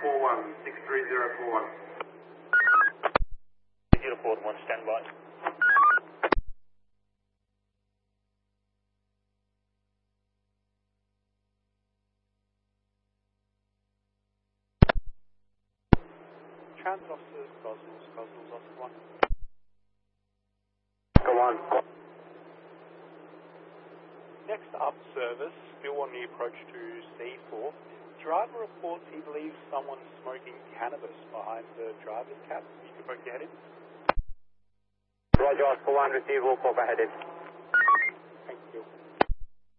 63041. 041, stand by. Transit officers, Gosnells, officer 1. Go on. Next up, service, still on the approach to C4. Driver reports he believes someone smoking cannabis behind the driver's cab. You can both get in. Roger, Oscar 1, receive all call ahead.